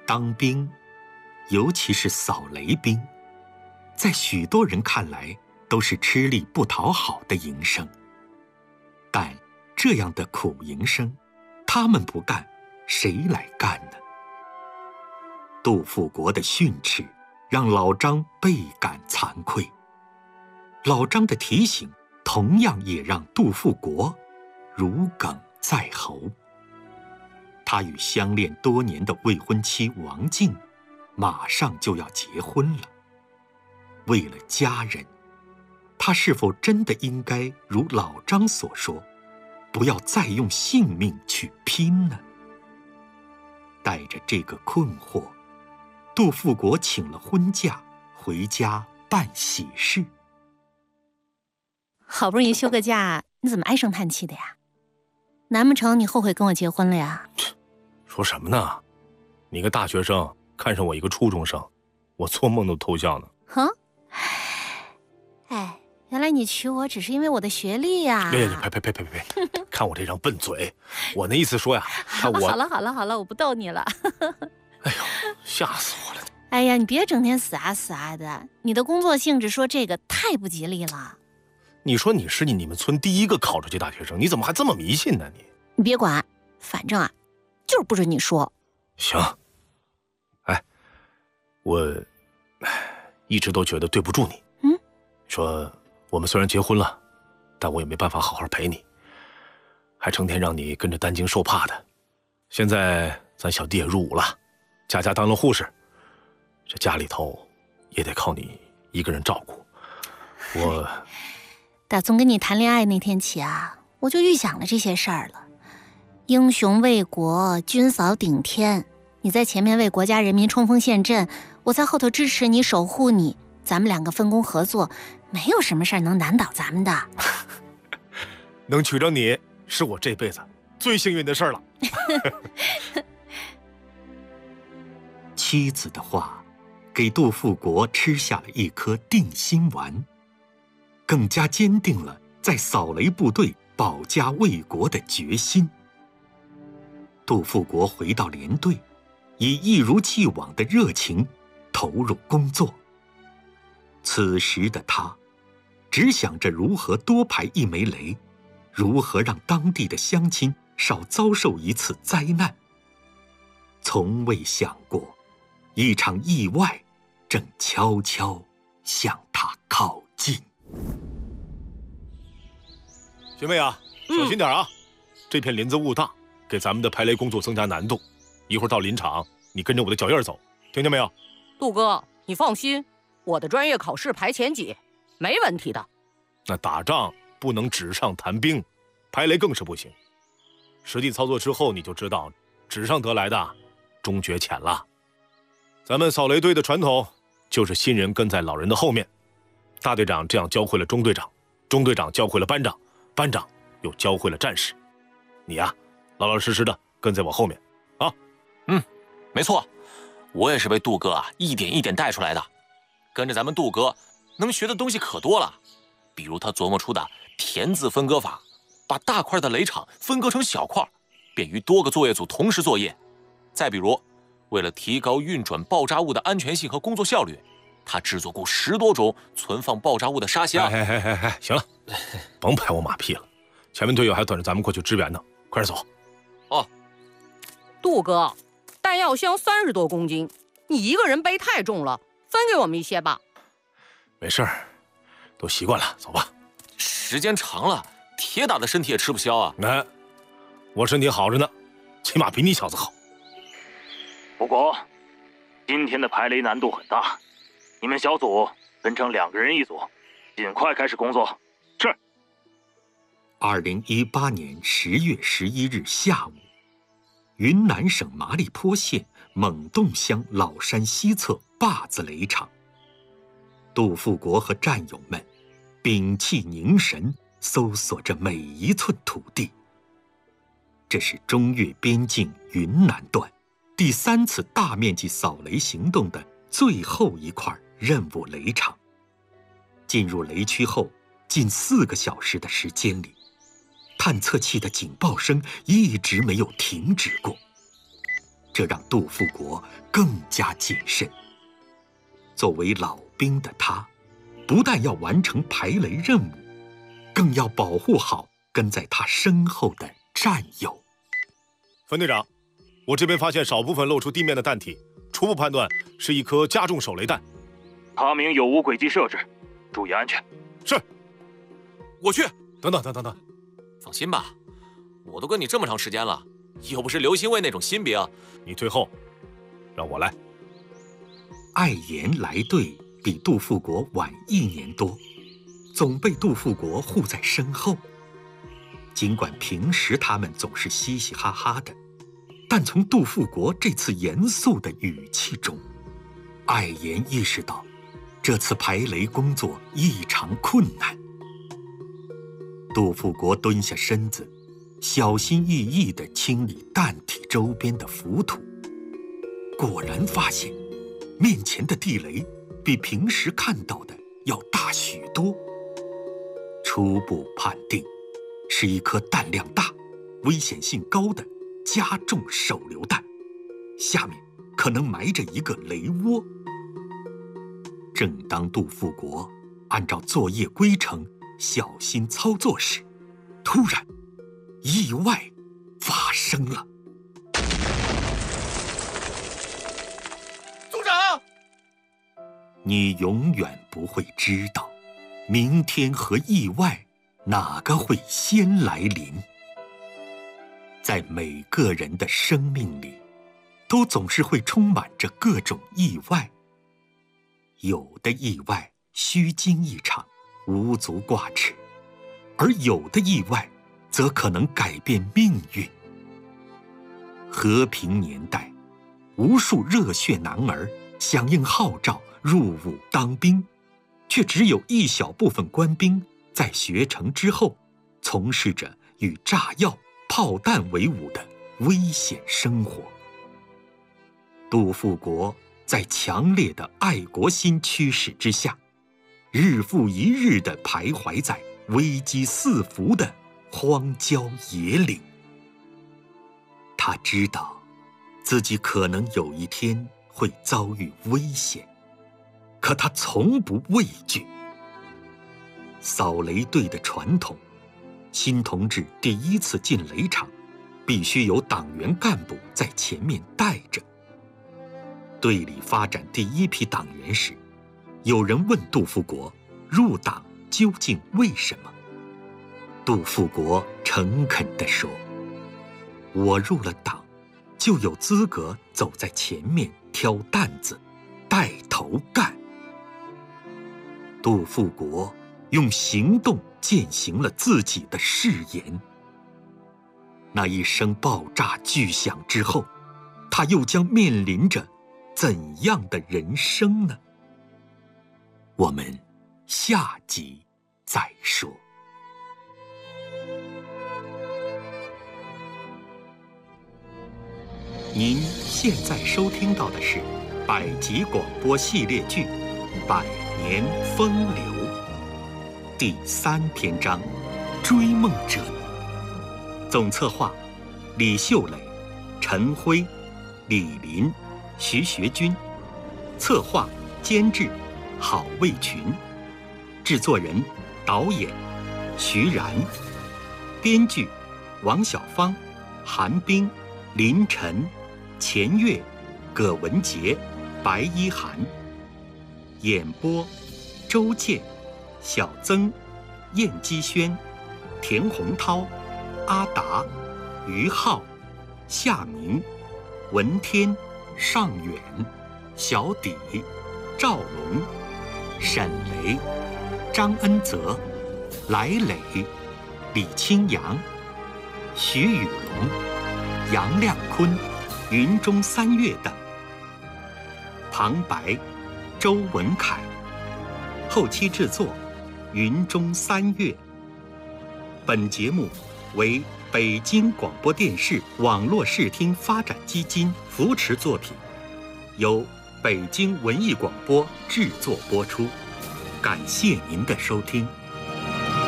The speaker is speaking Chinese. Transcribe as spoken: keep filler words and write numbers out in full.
当兵，尤其是扫雷兵，在许多人看来都是吃力不讨好的营生。但这样的苦营生，他们不干，谁来干呢？杜富国的训斥让老张倍感惭愧，老张的提醒同样也让杜富国如鲠在喉。他与相恋多年的未婚妻王静马上就要结婚了，为了家人，他是否真的应该如老张所说，不要再用性命去拼呢？带着这个困惑，杜富国请了婚假，回家办喜事。 好不容易休个假，你怎么唉声叹气的呀？难不成你后悔跟我结婚了呀？ 说什么呢？你个大学生看上我一个初中生，我做梦都偷笑呢。 哼，哎，原来你娶我只是因为我的学历呀！ 别别别别别别别！看我这张笨嘴，我那意思说呀，看我…… 好了好了好了，我不逗你了。 哎呦，吓死我了！ 哎呀，你别整天死啊死啊的，你的工作性质说这个太不吉利了。 你说你是你你们村第一个考出去大学生，你怎么还这么迷信呢？你你别管，反正啊，就是不准你说。 行。哎，我一直都觉得对不住你。 嗯， 说我们虽然结婚了，但我也没办法好好陪你，还成天让你跟着担惊受怕的。现在咱小弟也入伍了，佳佳当了护士，这家里头也得靠你一个人照顾。我打从跟你谈恋爱那天起啊，我就预想了这些事儿了。英雄为国，军嫂顶天，你在前面为国家人民冲锋陷阵，我在后头支持你守护你，咱们两个分工合作，没有什么事儿能难倒咱们的。 能娶着你是我这辈子最幸运的事儿了。 妻子的话给杜富国吃下了一颗定心丸，更加坚定了在扫雷部队保家卫国的决心。杜富国回到连队，以一如既往的热情投入工作。此时的他只想着如何多排一枚雷，如何让当地的乡亲少遭受一次灾难，从未想过一场意外正悄悄向他靠近。 学妹啊，小心点啊！嗯、这片林子雾大，给咱们的排雷工作增加难度。一会儿到林场，你跟着我的脚印走，听见没有？ 杜哥，你放心，我的专业考试排前几，没问题的。 那打仗不能纸上谈兵，排雷更是不行。实际操作之后，你就知道，纸上得来的终觉浅了。咱们扫雷队的传统就是新人跟在老人的后面，大队长这样教会了中队长，中队长教会了班长，班长又教会了战士。你呀、啊，老老实实的跟在我后面，啊。 嗯，没错，我也是被杜哥啊一点一点带出来的。跟着咱们杜哥，能学的东西可多了，比如他琢磨出的田字分割法，把大块的雷场分割成小块，便于多个作业组同时作业。再比如，为了提高运转爆炸物的安全性和工作效率，他制作过十多种存放爆炸物的沙箱。 哎哎哎哎，行了，甭拍我马屁了，前面队友还等着咱们过去支援呢，快点走。 哦， 杜哥，弹药箱三十多公斤，你一个人背太重了，分给我们一些吧。 没事儿，都习惯了，走吧。 时间长了，铁打的身体也吃不消啊。 哎，我身体好着呢，起码比你小子好。 不过，今天的排雷难度很大，你们小组分成两个人一组，尽快开始工作。是。 二零一八年十月十一日下午，云南省麻栗坡县蒙洞乡老山西侧坝子雷场，杜富国和战友们屏气凝神，搜索着每一寸土地。这是中越边境云南段第三次大面积扫雷行动的最后一块任务雷场。进入雷区后，近四个小时的时间里，探测器的警报声一直没有停止过。 这让杜富国更加谨慎。作为老兵的他，不但要完成排雷任务，更要保护好跟在他身后的战友。 分队长，我这边发现少部分露出地面的弹体，初步判断是一颗加重手雷弹。 查明有无轨迹设置，注意安全。 是。 我去。 等等等等等， 放心吧，我都跟你这么长时间了，又不是刘兴卫那种新兵。 你退后，让我来。 艾岩来队比杜富国晚一年多，总被杜富国护在身后。尽管平时他们总是嘻嘻哈哈的，但从杜富国这次严肃的语气中，艾岩意识到这次排雷工作异常困难。杜富国蹲下身子，小心翼翼地清理弹体周边的浮土，果然发现面前的地雷比平时看到的要大许多。初步判定是一颗弹量大、危险性高的加重手榴弹，下面可能埋着一个雷窝。正当杜富国按照作业规程小心操作时，突然意外发生了。 组长， 你永远不会知道，明天和意外哪个会先来临。在每个人的生命里，都总是会充满着各种意外。有的意外虚惊一场，无足挂齿，而有的意外则可能改变命运。和平年代，无数热血男儿响应号召入伍当兵，却只有一小部分官兵在学成之后从事着与炸药、炮弹为伍的危险生活。杜富国在强烈的爱国心驱使之下，日复一日地徘徊在危机四伏的荒郊野岭。他知道自己可能有一天会遭遇危险，可他从不畏惧。扫雷队的传统，新同志第一次进雷场，必须有党员干部在前面带着。队里发展第一批党员时，有人问杜富国入党究竟为什么？杜富国诚恳地说：我入了党，就有资格走在前面挑担子，带头干。杜富国用行动践行了自己的誓言。那一声爆炸巨响之后，他又将面临着怎样的人生呢？我们下集再说。您现在收听到的是百集广播系列剧《百年风流》第三篇章《追梦者》，总策划李秀磊、陈辉、李林、徐学军，策划监制郝卫群，制作人导演徐然，编剧王小芳、韩冰、林晨、钱月、葛文杰、白一涵，演播周健、小曾、燕姬轩、田洪涛、阿达、于浩、夏明、文天、尚远、小底、赵龙、沈雷、张恩泽、来磊、李清扬、徐雨龙、杨亮坤、云中三月等。旁白周文凯，后期制作云中三月。本节目为北京广播电视网络视听发展基金扶持作品，由北京文艺广播制作播出。感谢您的收听。